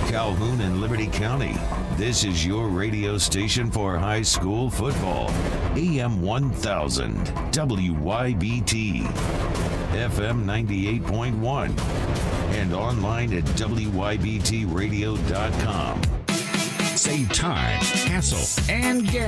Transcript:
Calhoun and Liberty County. This is your radio station for high school football. AM 1000, WYBT, FM 98.1, and online at WYBTradio.com. Save time, hassle, and gas.